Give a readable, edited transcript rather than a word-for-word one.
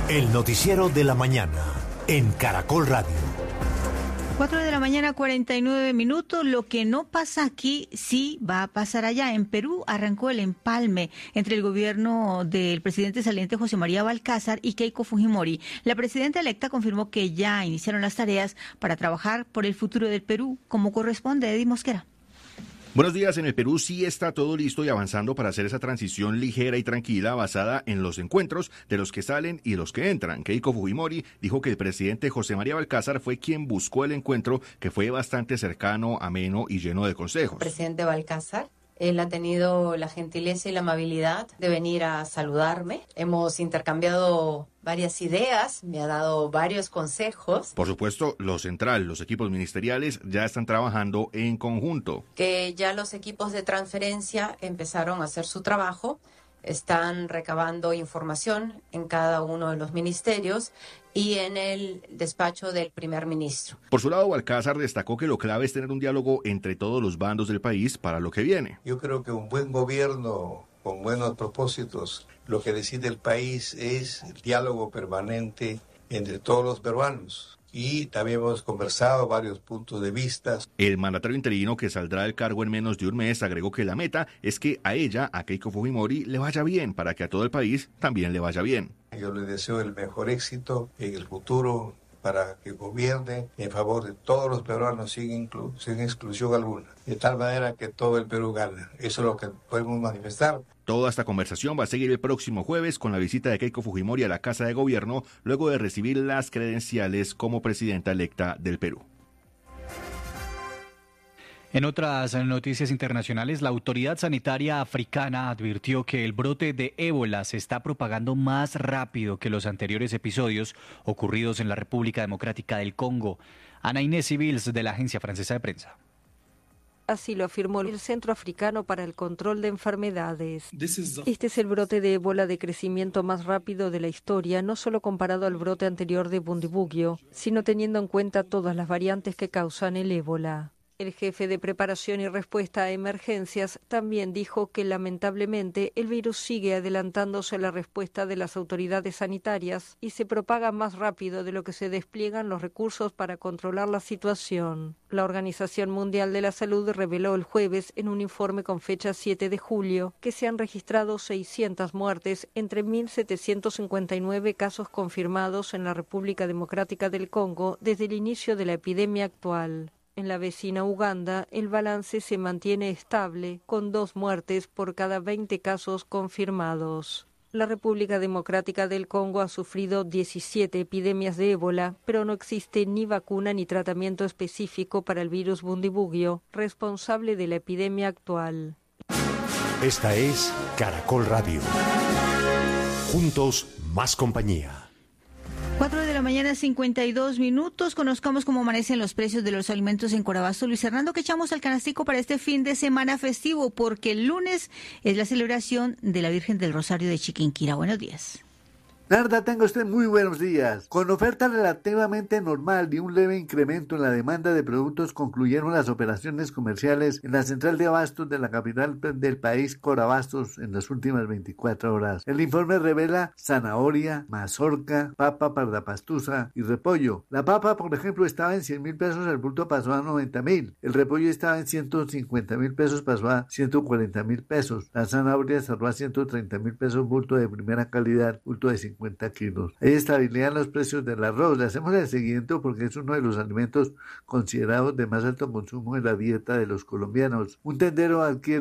El noticiero de la mañana en Caracol Radio. 4:49 a.m. Lo que no pasa aquí sí va a pasar allá. En Perú arrancó el empalme entre el gobierno del presidente saliente José María Balcázar y Keiko Fujimori. La presidenta electa confirmó que ya iniciaron las tareas para trabajar por el futuro del Perú, como corresponde. Eddie Mosquera. Buenos días. En el Perú sí está todo listo y avanzando para hacer esa transición ligera y tranquila basada en los encuentros de los que salen y los que entran. Keiko Fujimori dijo que el presidente José María Balcázar fue quien buscó el encuentro, que fue bastante cercano, ameno y lleno de consejos. Presidente Balcázar, él ha tenido la gentileza y la amabilidad de venir a saludarme. Hemos intercambiado varias ideas, me ha dado varios consejos. Por supuesto, lo central, los equipos ministeriales ya están trabajando en conjunto. Que ya los equipos de transferencia empezaron a hacer su trabajo, están recabando información en cada uno de los ministerios y en el despacho del primer ministro. Por su lado, Balcázar destacó que lo clave es tener un diálogo entre todos los bandos del país para lo que viene. Yo creo que un buen gobierno con buenos propósitos, lo que decide el país es el diálogo permanente entre todos los peruanos. Y también hemos conversado varios puntos de vista. El mandatario interino, que saldrá del cargo en menos de un mes, agregó que la meta es que a ella, a Keiko Fujimori, le vaya bien, para que a todo el país también le vaya bien. Yo le deseo el mejor éxito en el futuro para que gobierne en favor de todos los peruanos sin exclusión alguna, de tal manera que todo el Perú gane. Eso es lo que podemos manifestar. Toda esta conversación va a seguir el próximo jueves con la visita de Keiko Fujimori a la Casa de Gobierno, luego de recibir las credenciales como presidenta electa del Perú. En otras noticias internacionales, la Autoridad Sanitaria Africana advirtió que el brote de ébola se está propagando más rápido que los anteriores episodios ocurridos en la República Democrática del Congo. Ana Inés Civils, de la Agencia Francesa de Prensa. Así lo afirmó el Centro Africano para el Control de Enfermedades. Este es el brote de ébola de crecimiento más rápido de la historia, no solo comparado al brote anterior de Bundibugyo, sino teniendo en cuenta todas las variantes que causan el ébola. El jefe de preparación y respuesta a emergencias también dijo que lamentablemente el virus sigue adelantándose a la respuesta de las autoridades sanitarias y se propaga más rápido de lo que se despliegan los recursos para controlar la situación. La Organización Mundial de la Salud reveló el jueves en un informe con fecha 7 de julio que se han registrado 600 muertes entre 1.759 casos confirmados en la República Democrática del Congo desde el inicio de la epidemia actual. En la vecina Uganda, el balance se mantiene estable, con 2 muertes por cada 20 casos confirmados. La República Democrática del Congo ha sufrido 17 epidemias de ébola, pero no existe ni vacuna ni tratamiento específico para el virus Bundibugyo, responsable de la epidemia actual. Esta es Caracol Radio. Juntos, más compañía. 4:52 a.m. Conozcamos cómo amanecen los precios de los alimentos en Corabasto. Luis Hernando, que echamos al canastico para este fin de semana festivo, porque el lunes es la celebración de la Virgen del Rosario de Chiquinquirá. Buenos días. Narda, tenga usted muy buenos días. Con oferta relativamente normal y un leve incremento en la demanda de productos, concluyeron las operaciones comerciales en la central de abastos de la capital del país, Corabastos, en las últimas 24 horas. El informe revela zanahoria, mazorca, papa pardapastusa y repollo. La papa, por ejemplo, estaba en 100.000 pesos, el bulto pasó a 90.000. El repollo estaba en 150.000 pesos, pasó a 140.000 pesos. La zanahoria cerró a 130.000 pesos, bulto de primera calidad, bulto de 50 kilos. Hay estabilidad en los precios del arroz. Le hacemos el seguimiento porque es uno de los alimentos considerados de más alto consumo en la dieta de los colombianos. Un tendero adquiere